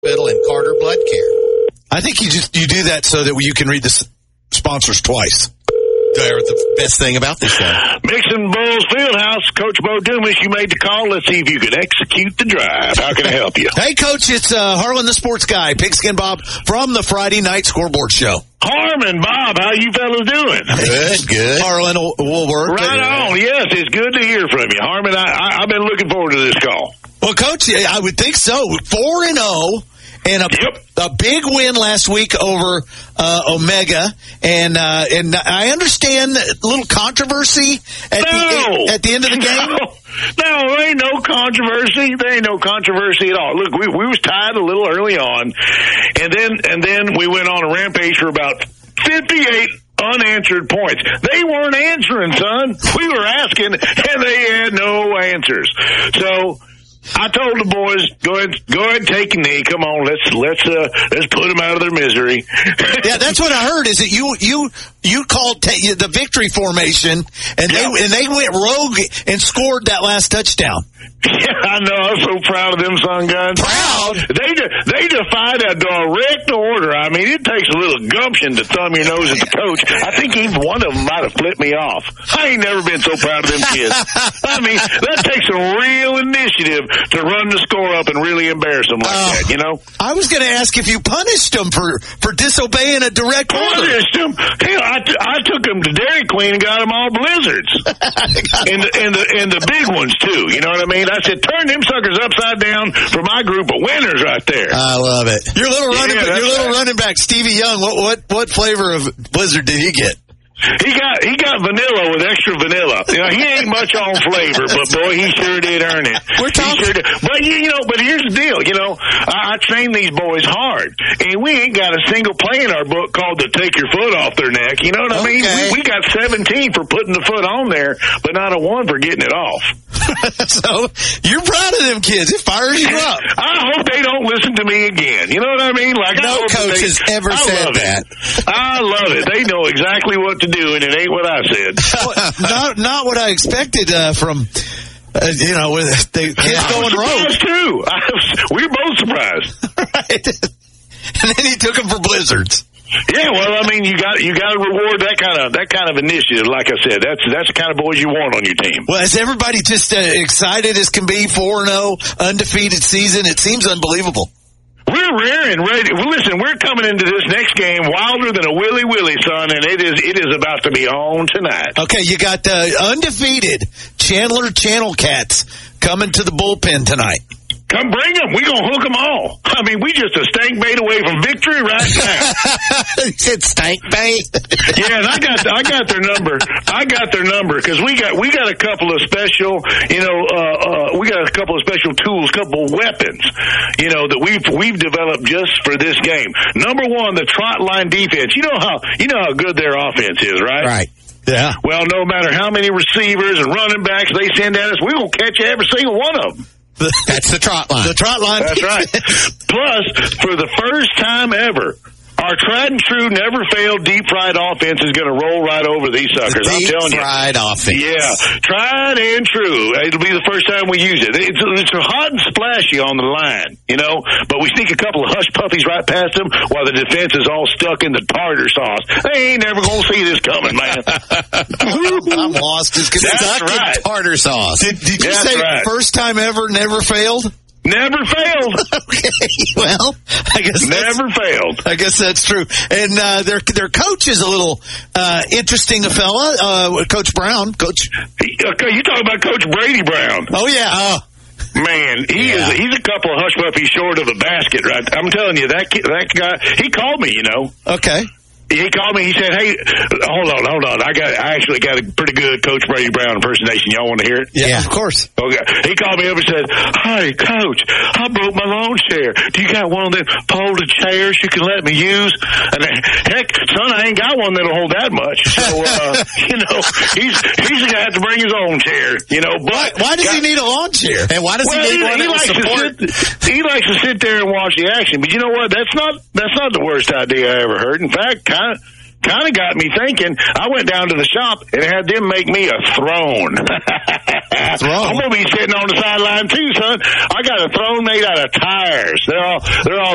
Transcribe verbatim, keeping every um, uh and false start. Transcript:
Hospital and Carter Blood Care. I think you just you do that so that you can read the s- sponsors twice. They're the best thing about this show. Mixon Bulls Fieldhouse, Coach Bo Dumas, you made the call. Let's see if you can execute the drive. How can I help you? Hey, Coach, it's uh, Harlan the Sports Guy, Pigskin Bob from the Friday Night Scoreboard Show. Harmon, Bob, how you fellas doing? Good, good. Harlan will, will work. Right on. Yes, it's good to hear from you. Harmon, I, I, I've been looking forward to this call. Well, Coach, I would think so. four and oh. And a, Yep. a big win last week over uh, Omega, and uh, and I understand a little controversy at No. the at the end of the game. No, no, there ain't no controversy. There ain't no controversy at all. Look, we we was tied a little early on, and then and then we went on a rampage for about fifty-eight unanswered points. They weren't answering, son. We were asking, and they had no answers. So I told the boys, go ahead, go ahead and take a knee. Come on, let's let's uh, let's put them out of their misery. Yeah, that's what I heard. Is that you you you called t- the victory formation, and they Yeah. and they went rogue and scored that last touchdown. Yeah, I know. I'm so proud of them, son guns. Proud? They de- they defied a direct order. I mean, it takes a little gumption to thumb your nose at the coach. I think even one of them might have flipped me off. I ain't never been so proud of them kids. I mean, that takes a real initiative to run the score up and really embarrass them like Oh. that, you know? I was going to ask if you punished them for, for disobeying a direct order. Punished them. Hell, I, t- I took them to Dairy Queen and got them all blizzards. and, the, and, the, and the big ones, too. You know what I mean? I said, turn them suckers upside down for my group of winners right there. I love it. Your little running, Yeah, your that's little right. running back, Stevie Young. What what what flavor of Blizzard did he get? He got he got vanilla with extra vanilla. You know, he ain't much on flavor, but boy, he sure did earn it. We're talking- He sure did. But you, you know, but here's the deal. You know, I, I train these boys hard, and we ain't got a single play in our book called to take your foot off their neck. You know what I mean? Okay. We, we got seventeen for putting the foot on there, but not a one for getting it off. So you're proud of them kids. It fires you up. I hope they don't listen to me again. You know what I mean? Like I No hope coach they, has ever I said love it. that. I love it. They know exactly what to do, and it ain't what I said. not not what I expected uh, from uh, you know with the kids I going was rogue. surprised too. I was, we were both surprised. Right. And then he took them for blizzards. Yeah, well, I mean, you got you got to reward that kind of that kind of initiative. Like I said, that's that's the kind of boys you want on your team. Well, is everybody just uh, excited as can be? four and oh, undefeated season. It seems unbelievable. We're rearing ready. Well, listen, we're coming into this next game wilder than a willy willy, son, and it is it is about to be on tonight. Okay, you got uh, undefeated Chandler Channel Cats coming to the bullpen tonight. Come bring them. We're going to hook them all. I mean, we just a stank bait away from victory right now. He said stank bait. Yeah, and I got I got their number. I got their number because we got we got a couple of special, you know, uh, uh, we got a couple of special tools, couple of weapons, you know, that we've we've developed just for this game. Number one, the trot line defense. You know how you know how good their offense is, right? Right. Yeah. Well, no matter how many receivers and running backs they send at us, we're gonna catch every single one of them. That's the trot line. The trot line. That's right. Plus, for the first time ever, our tried and true, never failed deep fried offense is going to roll right over these suckers. I'm Deep telling you. fried offense. Yeah, tried and true. It'll be the first time we use it. It's, it's hot and splashy on the line, you know, but we sneak a couple of hush puppies right past them while the defense is all stuck in the tartar sauce. They ain't never going to see this coming, man. I'm lost. It's That's Stuck in right. tartar sauce. Did, did you That's say right. first time ever, never failed? Never failed. Okay, well, I guess that's, Never failed. I guess that's true. And uh, their their coach is a little uh, interesting, a fella, uh, Coach Brown. Coach. He, okay, you talking about Coach Brady Brown. Oh yeah. Oh. Man, he Yeah. is. He's a couple of hush puppies short of a basket, right? I'm telling you, that ki- that guy. He called me, you know. Okay. He called me. He said, "Hey, hold on, hold on. I got. I actually got a pretty good Coach Brady Brown impersonation. Y'all want to hear it?" Yeah, of course. Okay. He called me up and said, "Hey, Coach, I broke my lawn chair. Do you got one of them folded chairs you can let me use?" And I, heck, son, I ain't got one that'll hold that much. So, uh, you know, he's he's gonna have to bring his own chair. You know, but Why does he got- need a lawn chair? And why does well, he he, need one he that will likes support? to sit, he likes to sit there and watch the action. But you know what? That's not that's not the worst idea I ever heard. In fact, kind of kind of got me thinking. I went down to the shop and had them make me a throne. Throne? I'm gonna be sitting on the sideline too, son. I got a throne made out of tires. They're all they're all